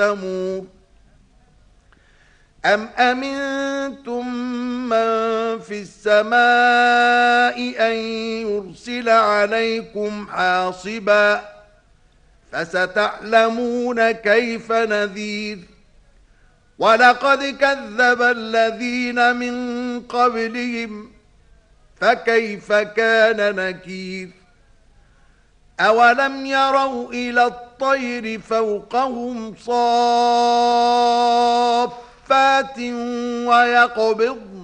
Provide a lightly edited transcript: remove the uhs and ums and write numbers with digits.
ثمود أم أمنتم من في السماء أن يرسل عليكم حاصبا فستعلمون كيف نذير ولقد كذب الذين من قبلهم فكيف كان نكير أولم يروا إلى الطير فوقهم صافات ويقبضن